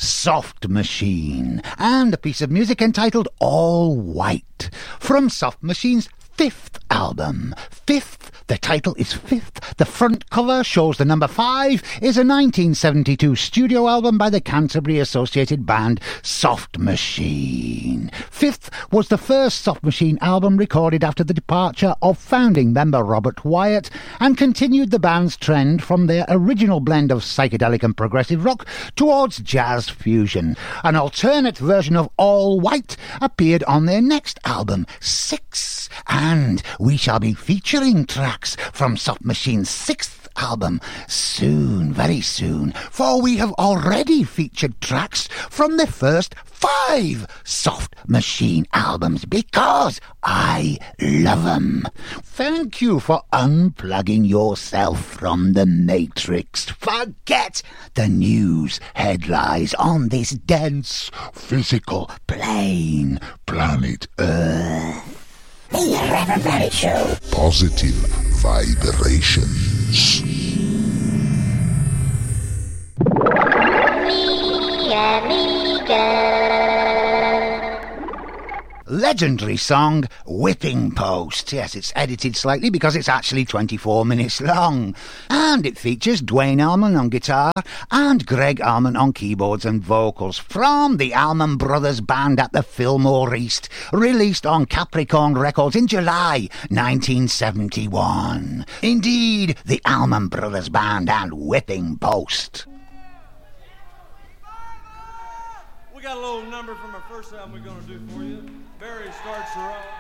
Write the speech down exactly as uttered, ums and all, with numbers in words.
Soft Machine, and a piece of music entitled All White, from Soft Machine's fifth album. Fifth, the title is Fifth. The front cover shows the number five is a nineteen seventy-two studio album by the Canterbury associated band Soft Machine. Fifth was the first Soft Machine album recorded after the departure of founding member Robert Wyatt, and continued the band's trend from their original blend of psychedelic and progressive rock towards jazz fusion. An alternate version of All White appeared on their next album, Six, and we shall be featuring tracks from Soft Machine's sixth album soon, very soon, for we have already featured tracks from the first five Soft Machine albums because I love them. Thank you for unplugging yourself from the Matrix. Forget the news headlines on this dense physical plane, planet Earth. The Reverend Barry Show. Positive vibrations. Mi amiga. Legendary song, Whipping Post. Yes, it's edited slightly because it's actually twenty-four minutes long. And it features Dwayne Allman on guitar and Greg Allman on keyboards and vocals from the Allman Brothers Band at the Fillmore East, released on Capricorn Records in July nineteen seventy-one. Indeed, the Allman Brothers Band and Whipping Post. We got a little number from our first album we're going to do for you. Barry starts her off.